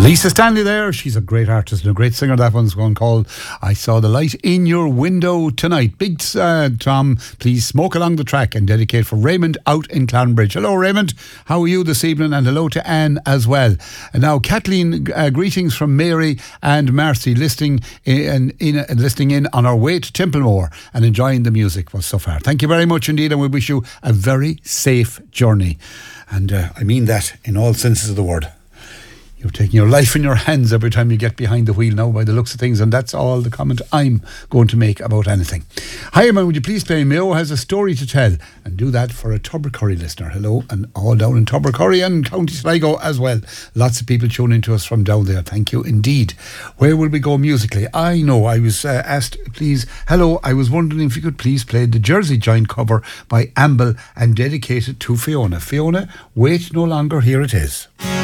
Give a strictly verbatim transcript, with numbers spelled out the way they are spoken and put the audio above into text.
Lisa Stanley there. She's a great artist and a great singer. That one's one called I Saw the Light in Your Window Tonight. Big uh, Tom, please smoke along the track and dedicate for Raymond out in Clanbridge. Hello, Raymond. How are you this evening? And hello to Anne as well. And now, Kathleen, uh, greetings from Mary and Marcy, listening in, in, uh, listening in on our way to Templemore and enjoying the music was so far. Thank you very much indeed, and we wish you a very safe journey. And uh, I mean that in all senses of the word. You're taking your life in your hands every time you get behind the wheel now, by the looks of things, and that's all the comment I'm going to make about anything. Hi, man, would you please play Mayo Has a Story to Tell, and do that for a Tubbercurry listener. Hello, and all down in Tubbercurry and County Sligo as well. Lots of people tuning to us from down there. Thank you indeed. Where will we go musically? I know I was uh, asked, please, hello, I was wondering if you could please play the Jersey Giant cover by Amble and dedicate it to Fiona. Fiona, wait no longer, here it is.